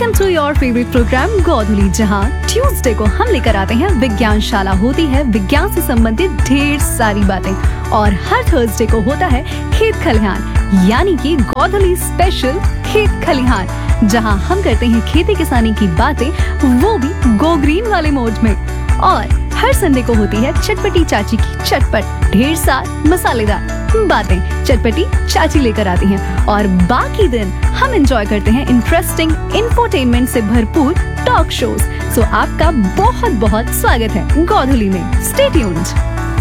Welcome to your favourite programme गोधुली, जहां Tuesday को हम लेकर आते हैं विज्ञान शाला। होती है विज्ञान से संबंधित ढेर सारी बातें, और हर थर्सडे को होता है खेत खलिहान, यानी कि गोधुली स्पेशल खेत खलिहान, जहां हम करते हैं खेती किसानी की बातें, वो भी गो ग्रीन वाले मोड में। और हर संडे को होती है चटपटी चाची की चटपट ढेर सारी मसालेदार बातें चटपटी चाची लेकर आती हैं, और बाकी दिन हम एंजॉय करते हैं इंटरेस्टिंग इंफोटेनमेंट से भरपूर टॉक शोज। सो आपका बहुत बहुत स्वागत है गोधुली में। Stay tuned.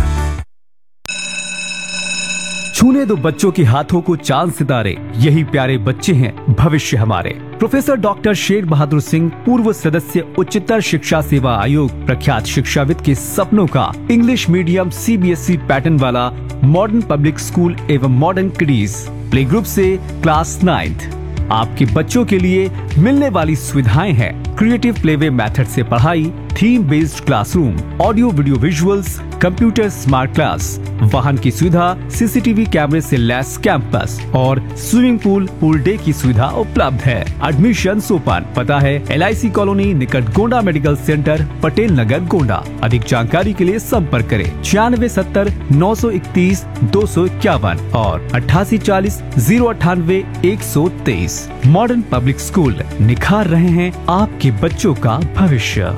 छूने दो बच्चों के हाथों को चांद सितारे, यही प्यारे बच्चे हैं भविष्य हमारे। प्रोफेसर डॉक्टर शेर बहादुर सिंह, पूर्व सदस्य उच्चतर शिक्षा सेवा आयोग, प्रख्यात शिक्षाविद के सपनों का इंग्लिश मीडियम CBSE पैटर्न वाला मॉडर्न पब्लिक स्कूल एवं मॉडर्न किडीज प्ले ग्रुप से क्लास 9th आपके बच्चों के लिए मिलने वाली सुविधाएं हैं क्रिएटिव प्लेवे मेथड से पढ़ाई, theme based classroom, audio video visuals, computer smart class, वाहन की सुविधा, CCTV कैमरे से लैस कैंपस और स्विमिंग पूल डे की सुविधा उपलब्ध है। Admission open. पता है LIC कॉलोनी निकट गोंडा मेडिकल सेंटर, पटेल नगर, गोंडा। अधिक जानकारी के लिए संपर्क करें 9670 931 251 और 8840 098 123। मॉडर्न पब्लिक स्कूल, निखार रहे हैं आपके बच्चों का भविष्य।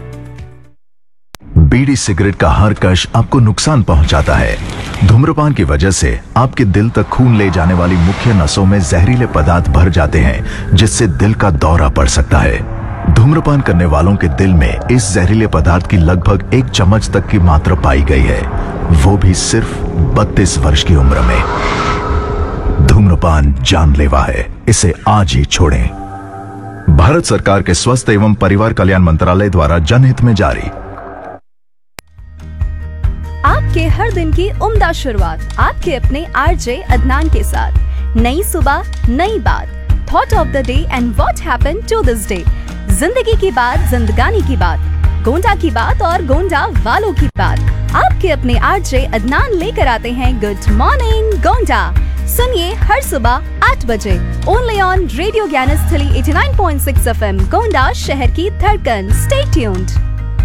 बीड़ी सिगरेट का हर कश आपको नुकसान पहुंचाता है। धूम्रपान की वजह से आपके दिल तक खून ले जाने वाली मुख्य नसों में जहरीले पदार्थ भर जाते हैं, जिससे दिल का दौरा पड़ सकता है। धूम्रपान करने वालों के दिल में इस जहरीले पदार्थ की लगभग 1 चम्मच तक की मात्रा पाई गई है, वो भी सिर्फ 32 वर्ष की उम्र में। धूम्रपान जानलेवा है, इसे आज ही छोड़ें। भारत सरकार के स्वास्थ्य एवं परिवार कल्याण मंत्रालय द्वारा जनहित में जारी। आपके हर दिन की उम्दा शुरुआत आपके अपने RJ अदनान के साथ। नई सुबह, नई बात, thought of the day and what happened to this day. जिंदगी की बात, जिंदगानी की बात, गोंडा की बात और गोंडा वालों की बात। आपके अपने RJ अदनान लेकर आते हैं गुड मॉर्निंग गोंडा। सुनिए हर सुबह 8 बजे only on radio Gyansthali 89.6 FM, Gonda शहर की धड़कन। Stay tuned.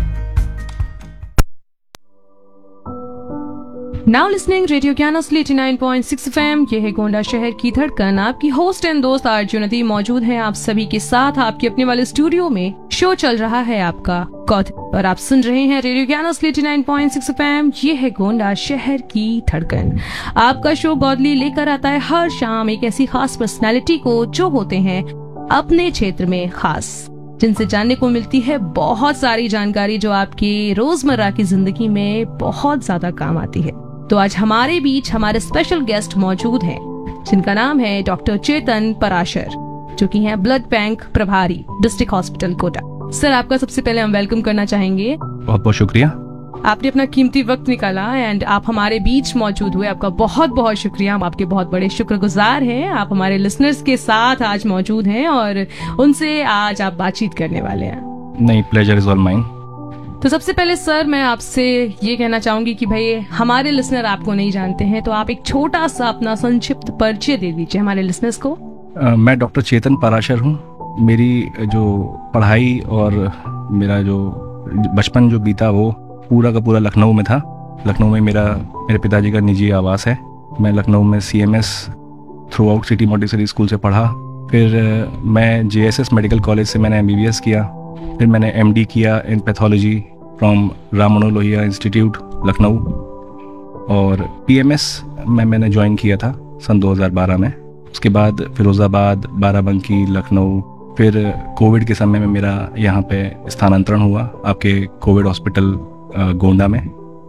Now listening radio Gyansthali 89.6 FM, ये है गोंडा शहर की धड़कन। आपकी होस्ट एंड दोस्त RJ उन्नति मौजूद है आप सभी के साथ आपके अपने वाले स्टूडियो में। शो चल रहा है आपका गोधुली और आप सुन रहे हैं रेडियो ज्ञानस्थली 89.6 FM, ये है गोंडा शहर की धड़कन। आपका शो गोधुली लेकर आता है हर शाम एक ऐसी खास पर्सनैलिटी को जो होते हैं अपने क्षेत्र में खास, जिनसे जानने को मिलती है बहुत सारी जानकारी जो आपकी रोजमर्रा की जिंदगी में बहुत ज्यादा काम आती है। तो आज हमारे बीच हमारे स्पेशल गेस्ट मौजूद हैं, जिनका नाम है डॉक्टर चेतन पराशर, जो कि हैं ब्लड बैंक प्रभारी डिस्ट्रिक्ट हॉस्पिटल कोटा। सर, आपका सबसे पहले हम वेलकम करना चाहेंगे। बहुत बहुत शुक्रिया। आपने अपना कीमती वक्त निकाला एंड आप हमारे बीच मौजूद हुए, आपका बहुत बहुत शुक्रिया। हम आपके बहुत बड़े शुक्रगुजार हैं। आप हमारे लिसनर्स के साथ आज मौजूद हैं और उनसे आज आप बातचीत करने वाले हैं। नहीं, प्लेजर इज ऑल माइन। तो सबसे पहले सर, मैं आपसे ये कहना चाहूंगी कि भाई हमारे लिसनर आपको नहीं जानते हैं, तो आप एक छोटा सा अपना संक्षिप्त परिचय दे दीजिए हमारे लिसनर्स को। मैं डॉक्टर चेतन पराशर हूँ। मेरी जो पढ़ाई और मेरा जो बचपन जो बीता वो पूरा का पूरा लखनऊ में था। लखनऊ में मेरे पिताजी का निजी आवास है। मैं लखनऊ में CMS through out city Montessori school से पढ़ा। फिर मैं JSS मेडिकल कॉलेज से मैंने MBBS किया। फिर मैंने MD किया इन pathology from Ram Manohar Lohia institute Lucknow, और PMS में मैंने ज्वाइन किया था सन 2012 में। उसके बाद फिरोज़ाबाद, बाराबंकी, लखनऊ, फिर कोविड के समय में मेरा यहाँ पे स्थानांतरण हुआ आपके कोविड हॉस्पिटल गोंडा में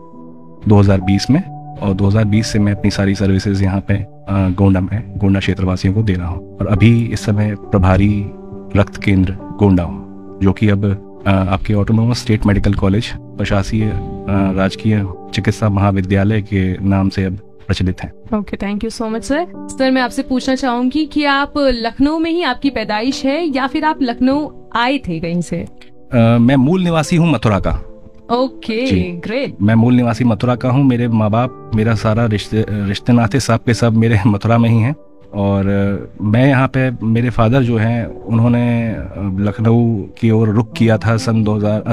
2020 में, और 2020 से मैं अपनी सारी सर्विसेज यहाँ पे गोंडा क्षेत्रवासियों को दे रहा हूँ। और अभी इस समय प्रभारी रक्त केंद्र गोंडा हूँ, जो कि अब आपके ऑटोनोमस स्टेट मेडिकल कॉलेज प्रशासकीय राजकीय चिकित्सा महाविद्यालय के नाम से अब प्रचलित है। Okay, thank you so much sir. Sir, मैं आपसे पूछना चाहूंगी कि आप लखनऊ में ही आपकी पैदाइश है या फिर आप लखनऊ आए थे कहीं से? मैं मूल निवासी हूँ मथुरा का। Okay, great. मैं मूल निवासी मथुरा का हूँ। मेरे माँ बाप, मेरा सारा रिश्ते नाते सब के सब मेरे मथुरा में ही हैं। और मैं यहाँ पे, मेरे फादर जो हैं उन्होंने लखनऊ की ओर रुख किया था सन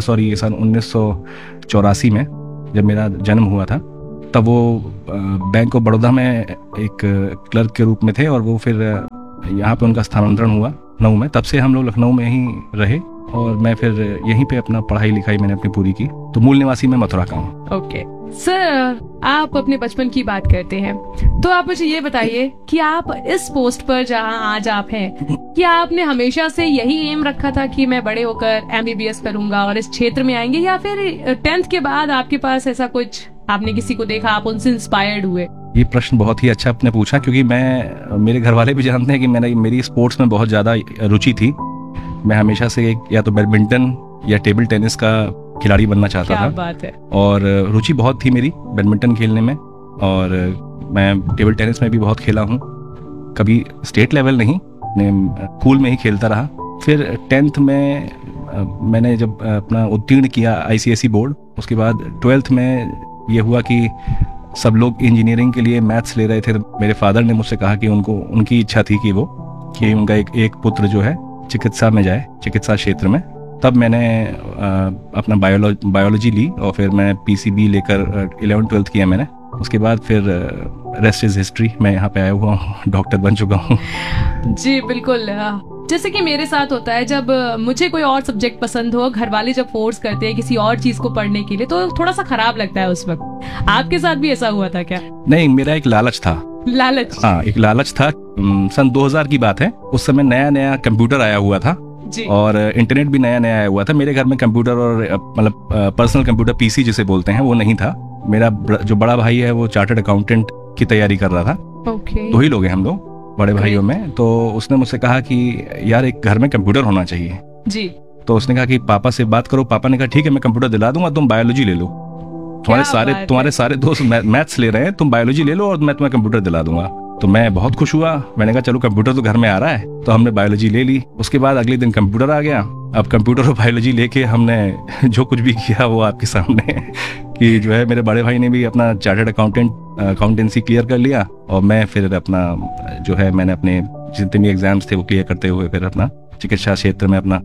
1984 में, जब मेरा जन्म हुआ था। तब वो बैंक ऑफ बड़ौदा में एक क्लर्क के रूप में थे और वो फिर यहाँ पे उनका स्थानांतरण हुआ लखनऊ में। तब से हम लोग लखनऊ में ही रहे और मैं फिर यहीं पे अपना पढ़ाई लिखाई मैंने अपनी पूरी की। तो मूल निवासी मैं मथुरा का हूँ। ओके सर, आप अपने बचपन की बात करते हैं, तो आप मुझे ये बताइए कि आप इस पोस्ट पर जहाँ आज आप हैं, क्या आपने हमेशा से यही एम रखा था कि मैं बड़े होकर MBBS करूंगा और इस क्षेत्र में आएंगे, या फिर 10th के बाद आपके पास ऐसा कुछ, आपने किसी को देखा, आप उनसे इंस्पायर्ड हुए? ये प्रश्न बहुत ही अच्छा आपने पूछा, क्योंकि मेरे घर वाले भी जानते हैं कि मेरी स्पोर्ट्स में बहुत ज़्यादा रुचि थी। मैं हमेशा से या तो बैडमिंटन या टेबल टेनिस का खिलाड़ी बनना चाहता था। बात है। और रुचि बहुत थी मेरी बैडमिंटन खेलने में, और मैं टेबल टेनिस में भी बहुत खेला हूँ। कभी स्टेट लेवल नहीं, स्कूल में ही खेलता रहा। फिर 10th में मैंने जब अपना उत्तीर्ण किया ICSE बोर्ड, उसके बाद 12th में ये हुआ कि सब लोग इंजीनियरिंग के लिए मैथ्स ले रहे थे। मेरे फादर ने मुझसे कहा कि उनकी इच्छा थी कि उनका एक पुत्र जो है चिकित्सा में जाए, चिकित्सा क्षेत्र में। तब मैंने अपना बायोलॉजी ली और फिर मैं PCB लेकर 11th-12th किया मैंने। उसके बाद फिर रेस्ट इज हिस्ट्री, मैं यहाँ पे आया हुआ हूँ, डॉक्टर बन चुका हूँ। जी बिल्कुल, जैसे कि मेरे साथ होता है, जब मुझे कोई और सब्जेक्ट पसंद हो, घर वाले जब फोर्स करते हैं किसी और चीज को पढ़ने के लिए, तो थोड़ा सा खराब लगता है उस वक्त। आपके साथ भी ऐसा हुआ था क्या? नहीं, मेरा एक लालच था। लालच? हाँ, एक लालच था। सन 2000 की बात है। उस समय नया नया कंप्यूटर आया हुआ था और इंटरनेट भी नया नया आया हुआ था। मेरे घर में कंप्यूटर और मतलब पर्सनल कंप्यूटर PC जिसे बोलते हैं वो नहीं था। मेरा जो बड़ा भाई है वो चार्टर्ड अकाउंटेंट की तैयारी कर रहा था। दो ही लोग हैं हम लोग बड़े भाइयों में। तो उसने मुझसे कहा कि यार एक घर में कंप्यूटर होना चाहिए जी। तो उसने कहा कि पापा से बात करो। पापा ने कहा ठीक है, मैं कंप्यूटर दिला दूंगा, तुम बायोलॉजी ले लो। तुम्हारे सारे दोस्त मैथ्स ले रहे हैं, तुम बायोलॉजी ले लो और मैं तुम्हें कंप्यूटर दिला दूंगा। तो मैं बहुत खुश हुआ। मैंने कहा चलो कंप्यूटर तो घर में आ रहा है, तो हमने बायोलॉजी ले ली। उसके बाद अगले दिन कंप्यूटर आ गया। अब कंप्यूटर और बायोलॉजी लेके हमने जो कुछ भी किया वो आपके सामने कि जो है मेरे बड़े भाई ने भी अपना चार्टर्ड अकाउंटेंसी क्लियर कर लिया और मैं फिर अपना जो है मैंने अपने जितने भी एग्जाम्स थे वो क्लियर करते हुए फिर अपना चिकित्सा क्षेत्र में अपना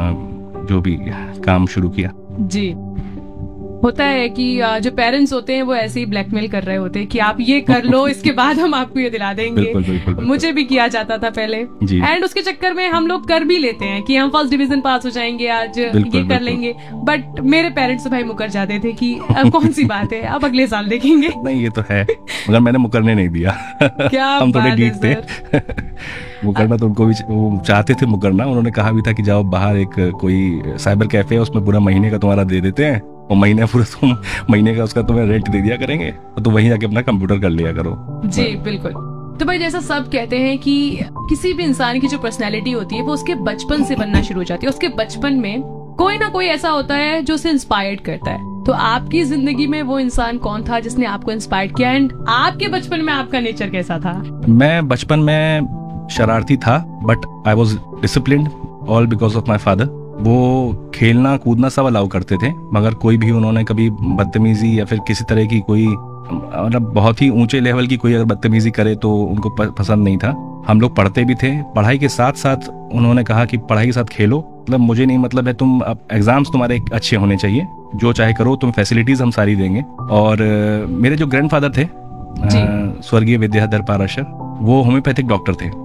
जो भी काम शुरू किया। जी, होता है कि जो पेरेंट्स होते हैं वो ऐसे ही ब्लैकमेल कर रहे होते हैं कि आप ये कर लो, इसके बाद हम आपको ये दिला देंगे। बिल्कुल। मुझे भी किया जाता था पहले, एंड उसके चक्कर में हम लोग कर भी लेते हैं कि हम फर्स्ट डिवीजन पास हो जाएंगे, आज ये कर लेंगे। बट मेरे पेरेंट्स भाई मुकर जाते थे कि अब कौन सी बात है, अब अगले साल देखेंगे। नहीं, ये तो है, मगर मैंने मुकरने नहीं दिया। क्या हम थोड़े डीप थे। मुकरना तो उनको भी वो चाहते थे मुकरना। उन्होंने कहा भी था कि जाओ बाहर एक कोई साइबर कैफे है, उसमें पूरा महीने का तुम्हारा दे देते हैं और महीने का उसका तुम्हें रेंट दे दिया करेंगे और तुम वहीं जाके अपना कंप्यूटर कर लिया करो। जी बिल्कुल। तो भाई जैसा सब कहते हैं कि किसी भी इंसान की जो पर्सनैलिटी होती है वो उसके बचपन से बनना शुरू हो जाती है। उसके बचपन में कोई ना कोई ऐसा होता है जो उसे इंस्पायर्ड करता है। तो आपकी जिंदगी में वो इंसान कौन था जिसने आपको इंस्पायर किया, एंड आपके बचपन में आपका नेचर कैसा था? मैं बचपन में शरारती था, but I was disciplined, all because of my father. वो खेलना कूदना सब अलाउ करते थे, मगर कोई भी उन्होंने कभी बदतमीजी या फिर किसी तरह की कोई मतलब बहुत ही ऊंचे लेवल की कोई अगर बदतमीजी करे तो उनको पसंद नहीं था। हम लोग पढ़ते भी थे, पढ़ाई के साथ साथ उन्होंने कहा कि पढ़ाई के साथ खेलो, मतलब मुझे नहीं मतलब है, तुम अब एग्जाम्स तुम्हारे अच्छे होने चाहिए, जो चाहे करो, तुम फैसिलिटीज हम सारी देंगे। और मेरे जो ग्रैंडफादर थे स्वर्गीय विद्याधर पाराशर, वो होम्योपैथिक डॉक्टर थे।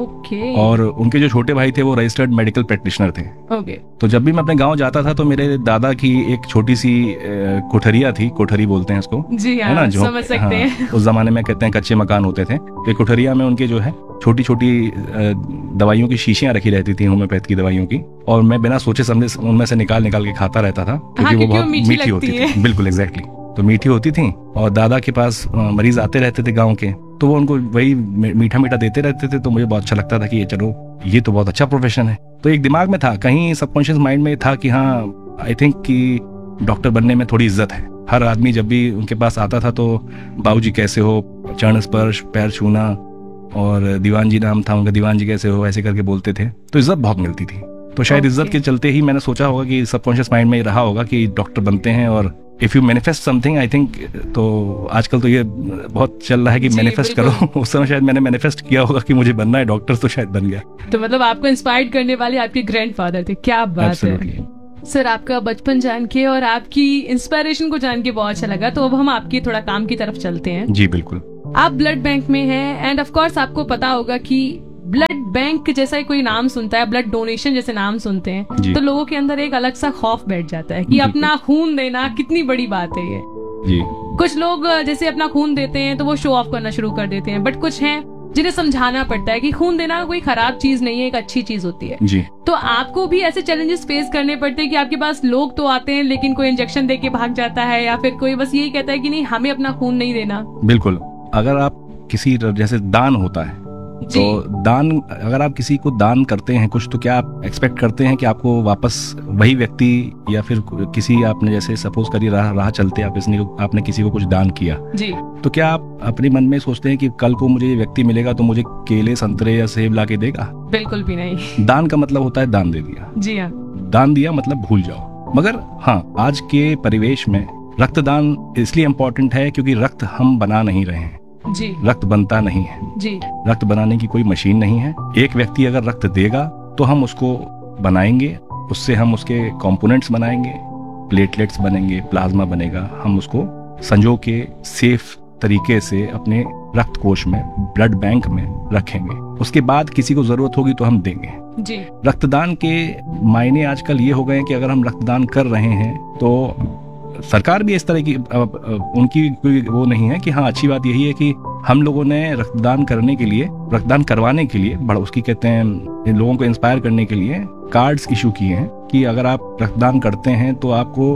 और उनके जो छोटे भाई थे वो रजिस्टर्ड मेडिकल प्रैक्टिशनर थे। तो जब भी मैं अपने गांव जाता था तो मेरे दादा की एक छोटी सी कोठरिया थी, कोठरी बोलते हैं इसको, जी हाँ, है ना, जो समझ सकते हैं। उस जमाने में कहते हैं कच्चे मकान होते थे। तो कोठरिया में उनके जो है छोटी छोटी दवाइयों की शीशियां रखी रहती थी, होम्योपैथ की दवाइयों की, और मैं बिना सोचे समझे उनमें से निकाल के खाता रहता था, क्योंकि वो बहुत मीठी होती थी। बिल्कुल एग्जैक्टली, तो मीठी होती थी। और दादा के पास मरीज आते रहते थे गाँव के, तो वो उनको वही मीठा मीठा देते रहते थे। तो मुझे बहुत अच्छा लगता था कि ये चलो ये तो बहुत अच्छा प्रोफेशन है। तो एक दिमाग में था, कहीं सबकॉन्शियस माइंड में था कि हाँ आई थिंक कि डॉक्टर बनने में थोड़ी इज्जत है। हर आदमी जब भी उनके पास आता था तो बाबूजी कैसे हो, चरण स्पर्श, पैर छूना, और दीवान जी नाम था उनका, दीवान जी कैसे हो, ऐसे करके बोलते थे, तो इज्जत बहुत मिलती थी। तो शायद इज्जत के चलते ही मैंने सोचा होगा कि सबकॉन्शियस माइंड में रहा होगा कि डॉक्टर बनते हैं और if you manifest something, I think, तो आजकल तो ये बहुत चल रहा है कि मैनिफेस्ट करो। उस समय शायद मैंने मैनिफेस्ट किया होगा कि मुझे बनना है डॉक्टर, तो शायद बन गया। तो मतलब आपको इंस्पायर्ड करने वाले आपके ग्रैंडफादर थे। क्या बात है सर, आपका बचपन जान के और आपकी इंस्पिरेशन को जान के बहुत अच्छा लगा। तो अब हम आपके थोड़ा काम की तरफ चलते हैं। जी बिल्कुल। आप ब्लड बैंक में हैं एंड ऑफ कोर्स आपको पता होगा कि ब्लड बैंक जैसा कोई नाम सुनता है, ब्लड डोनेशन जैसे नाम सुनते हैं, तो लोगों के अंदर एक अलग सा खौफ बैठ जाता है कि अपना खून देना कितनी बड़ी बात है ये। जी। कुछ लोग जैसे अपना खून देते हैं तो वो शो ऑफ करना शुरू कर देते हैं, बट कुछ हैं जिन्हें समझाना पड़ता है कि खून देना कोई खराब चीज नहीं है, एक अच्छी चीज होती है। जी। तो आपको भी ऐसे चैलेंजेस फेस करने पड़ते हैं कि आपके पास लोग तो आते हैं लेकिन कोई इंजेक्शन दे के भाग जाता है, या फिर कोई बस यही कहता है कि नहीं हमें अपना खून नहीं देना। बिल्कुल। अगर आप किसी, जैसे दान होता है, तो दान, अगर आप किसी को दान करते हैं कुछ, तो क्या आप एक्सपेक्ट करते हैं कि आपको वापस वही व्यक्ति, या फिर किसी, आपने जैसे सपोज करिए राह चलते आपने किसी को कुछ दान किया जी, तो क्या आप अपने मन में सोचते हैं कि कल को मुझे ये व्यक्ति मिलेगा तो मुझे केले, संतरे या सेब ला के देगा? बिल्कुल भी नहीं। दान का मतलब होता है दान दे दिया। जी हाँ। दान दिया मतलब भूल जाओ। मगर हाँ, आज के परिवेश में रक्तदान इसलिए इम्पोर्टेंट है क्योंकि रक्त हम बना नहीं रहे हैं जी। रक्त बनता नहीं है जी। रक्त बनाने की कोई मशीन नहीं है। एक व्यक्ति अगर रक्त देगा तो हम उसको बनाएंगे, उससे हम उसके कंपोनेंट्स बनाएंगे, प्लेटलेट्स बनेंगे, प्लाज्मा बनेगा, हम उसको संजो के सेफ तरीके से अपने रक्त कोश में, ब्लड बैंक में रखेंगे। उसके बाद किसी को जरूरत होगी तो हम देंगे जी। रक्तदान के मायने आजकल ये हो गए हैं कि अगर हम रक्तदान कर रहे हैं तो सरकार भी इस तरह की, उनकी कोई वो नहीं है कि हाँ, अच्छी बात यही है कि हम लोगों ने रक्तदान करने के लिए, रक्तदान करवाने के लिए, बड़ा उसकी कहते हैं, लोगों को इंस्पायर करने के लिए कार्ड्स इशू किए हैं कि अगर आप रक्तदान करते हैं तो आपको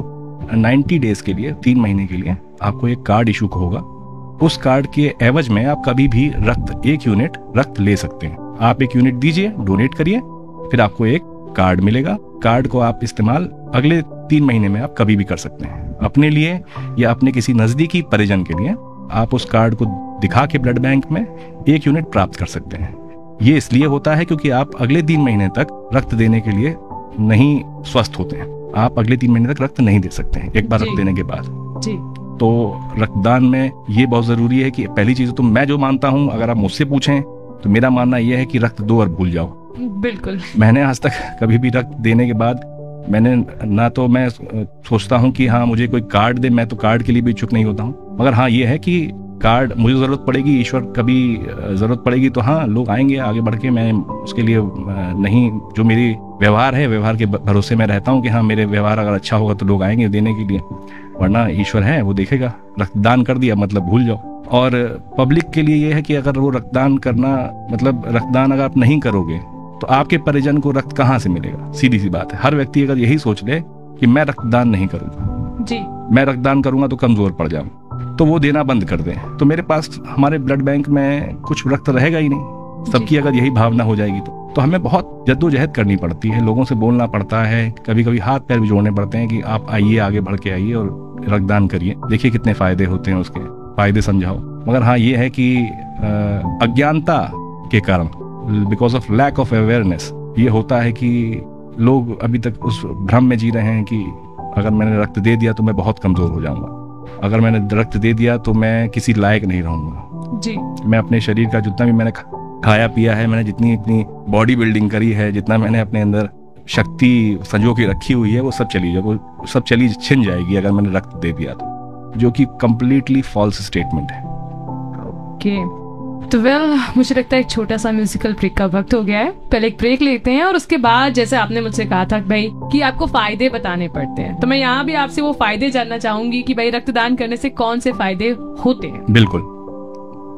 90 डेज के लिए, 3 महीने के लिए आपको एक कार्ड इशू होगा। उस कार्ड के एवज में आप कभी भी रक्त, 1 यूनिट रक्त ले सकते हैं। आप 1 यूनिट दीजिए, डोनेट करिए, फिर आपको एक कार्ड मिलेगा। कार्ड को आप इस्तेमाल अगले 3 महीने में आप कभी भी कर सकते हैं, अपने लिए या अपने किसी नजदीकी परिजन के लिए। आप उस कार्ड को दिखा के ब्लड बैंक में 1 यूनिट प्राप्त कर सकते हैं। ये इसलिए होता है क्योंकि आप अगले 3 महीने तक रक्त देने के लिए नहीं स्वस्थ होते हैं। आप अगले 3 महीने तक रक्त नहीं दे सकते हैं एक बार रक्त देने के बाद जी। तो रक्तदान में ये बहुत जरूरी है कि पहली चीज तो मैं जो मानता हूँ, अगर आप मुझसे पूछें तो मेरा मानना यह है कि रक्त दो और भूल जाओ। बिल्कुल। मैंने आज तक कभी भी रक्त देने के बाद मैंने ना तो मैं सोचता हूँ कि हाँ मुझे कोई कार्ड दे, मैं तो कार्ड के लिए भी इच्छुक नहीं होता हूँ। मगर हाँ ये है कि कार्ड मुझे जरूरत पड़ेगी, ईश्वर कभी जरूरत पड़ेगी तो हाँ लोग आएंगे आगे बढ़ के, मैं उसके लिए नहीं, जो मेरी व्यवहार है, व्यवहार के भरोसे में रहता हूँ कि हाँ मेरे व्यवहार अगर अच्छा होगा तो लोग आएंगे देने के लिए, वरना ईश्वर है वो देखेगा। रक्तदान कर दिया मतलब भूल जाओ। और पब्लिक के लिए ये है कि अगर वो रक्तदान करना, मतलब रक्तदान अगर आप नहीं करोगे तो आपके परिजन को रक्त कहाँ से मिलेगा? सीधी सी बात है। हर व्यक्ति अगर यही सोच ले कि मैं रक्तदान नहीं करूंगा जी, मैं रक्तदान करूंगा तो कमजोर पड़ जाऊं, तो वो देना बंद कर दें, तो मेरे पास हमारे ब्लड बैंक में कुछ रक्त रहेगा ही नहीं। सबकी अगर यही भावना हो जाएगी तो हमें बहुत जद्दोजहद करनी पड़ती है, लोगों से बोलना पड़ता है, कभी कभी हाथ पैर भी जोड़ने पड़ते हैं कि आप आइए, आगे बढ़ के आइए और रक्तदान करिए, देखिए कितने फायदे होते हैं, उसके फायदे समझाओ। मगर हाँ ये है कि अज्ञानता के कारण, because of lack of awareness, ये होता है कि लोग अभी तक उस भ्रम में जी रहे हैं कि अगर मैंने रक्त दे दिया तो मैं बहुत कमजोर हो जाऊंगा, अगर मैंने रक्त दे दिया तो मैं किसी लायक नहीं रहूंगा जी। मैं अपने शरीर का जितना भी मैंने खाया पिया है, मैंने जितनी इतनी बॉडी बिल्डिंग करी है, जितना मैंने अपने अंदर शक्ति संजो के रखी हुई है, वो सब चली जाए, वो सब चली छिन जाएगी अगर मैंने रक्त दे दिया तो, जो कि कंप्लीटली फॉल्स स्टेटमेंट है। तो मुझे लगता है एक छोटा सा म्यूजिकल ब्रेक का वक्त हो गया है। पहले एक ब्रेक लेते हैं और उसके बाद जैसे आपने मुझसे कहा था भाई कि आपको फायदे बताने पड़ते हैं, तो मैं यहाँ भी आपसे वो फायदे जानना चाहूंगी कि भाई रक्तदान करने से कौन से फायदे होते हैं। बिल्कुल।